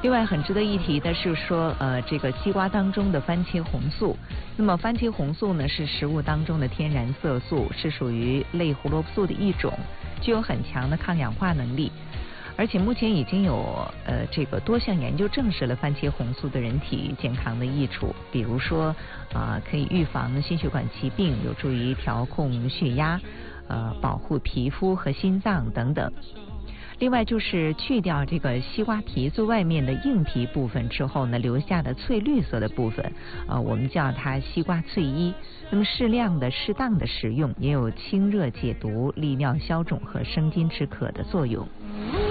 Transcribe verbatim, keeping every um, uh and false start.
另外很值得一提的是说，呃，这个西瓜当中的番茄红素，那么番茄红素呢是食物当中的天然色素，是属于类胡萝卜素的一种，具有很强的抗氧化能力。而且目前已经有呃这个多项研究证实了番茄红素对人体健康的益处，比如说啊、呃、可以预防心血管疾病，有助于调控血压，呃保护皮肤和心脏等等。另外就是去掉这个西瓜皮最外面的硬皮部分之后呢，留下的翠绿色的部分，呃，我们叫它西瓜翠衣。那么适量的、适当的食用，也有清热解毒、利尿消肿和生津止渴的作用。